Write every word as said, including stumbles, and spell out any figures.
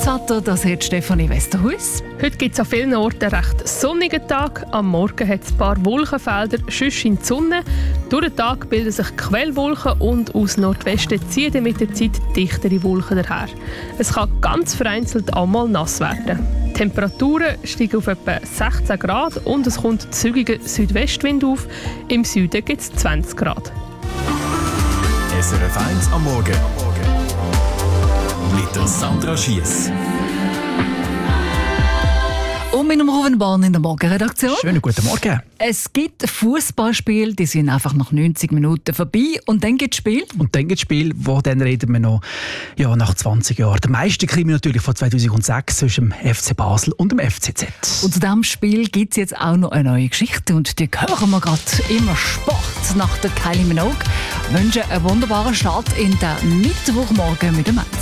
Wetter, das hat Stefanie Westerhuis. Heute gibt es an vielen Orten einen recht sonnigen Tag. Am Morgen hat es ein paar Wolkenfelder, sonst scheint die Sonne. Durch den Tag bilden sich Quellwolken und aus Nordwesten ziehen dann mit der Zeit dichtere Wolken daher. Es kann ganz vereinzelt auch mal nass werden. Die Temperaturen steigen auf etwa sechzehn Grad und es kommt zügiger Südwestwind auf. Im Süden gibt es zwanzig Grad. S R F eins am Morgen mit der Sandra Schiess. Und mit dem Ruben Bahn in der Morgenredaktion. Schönen guten Morgen. Es gibt Fußballspiele, die sind einfach nach neunzig Minuten vorbei. Und dann gibt es Spiel. Und dann gibt es Spiel, wo dann reden wir noch ja, nach zwanzig Jahren. Der meiste Krimi natürlich von zweitausendsechs zwischen dem F C Basel und dem F C Z. Und zu diesem Spiel gibt es jetzt auch noch eine neue Geschichte. Und die hören wir gerade im Sport nach der Kylie Minogue. Ich wünsche einen wunderbaren Start in den Mittwochmorgen mit dem Mainz.